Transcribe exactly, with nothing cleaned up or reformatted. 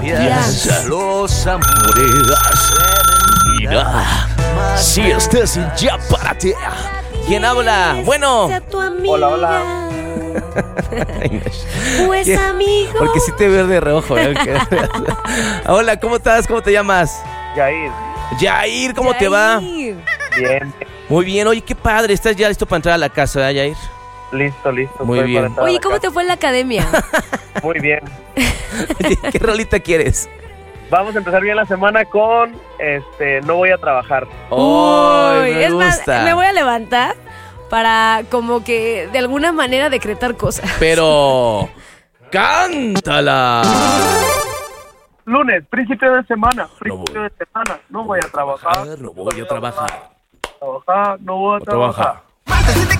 Yes. Los amores. Mira, si estás en Ya Párate. ¿Quién habla? Bueno. Hola, hola. Pues ¿Qué? amigo. Porque sí te veo de reojo. ¿eh? Hola, ¿cómo estás? ¿Cómo te llamas? Yair. Yair, ¿cómo te va? Yair. Bien. Muy bien. Oye, qué padre. ¿Estás ya listo para entrar a la casa, ¿verdad, Yair? Listo, listo. Muy estoy bien. para entrar a Oye, la ¿cómo casa. te fue en la academia? Muy bien. Oye, ¿qué rolita quieres? Vamos a empezar bien la semana con este no voy a trabajar. Ay, Uy, me es más, gusta. me voy a levantar para como que de alguna manera decretar cosas. Pero cántala. Lunes, principio de semana. No Principio voy. de semana. No voy a trabajar. No voy a trabajar. Trabajar, no voy a trabajar. Trabaja.